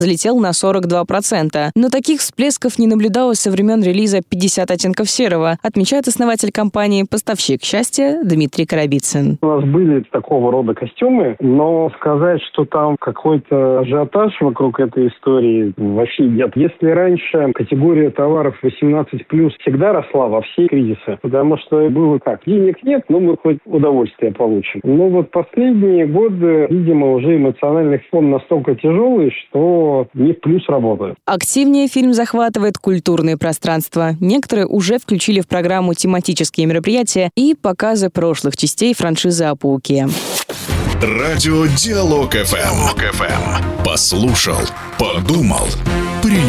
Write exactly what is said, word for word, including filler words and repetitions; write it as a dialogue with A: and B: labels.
A: взлетел на сорок два процента. Но таких всплесков не наблюдалось со времен релиза «пятьдесят оттенков серого», отмечает основатель компании «Поставщик счастья» Дмитрий Коробицын.
B: У нас были такого рода костюмы, но сказать, что там какой-то ажиотаж вокруг этой истории вообще нет. Если раньше категория товаров восемнадцать плюс всегда росла во все кризисы, потому что было как, денег нет, но мы хоть удовольствие получим. Но вот последние годы, видимо, уже эмоциональный фон настолько тяжелый, что не в плюс работает.
A: Активнее фильм захватывает культурные пространства. Некоторые уже включили в программу тематические мероприятия и показы прошлых частей франшизы о Пауке.
C: Радио Диалог эф эм. Послушал, подумал, принял.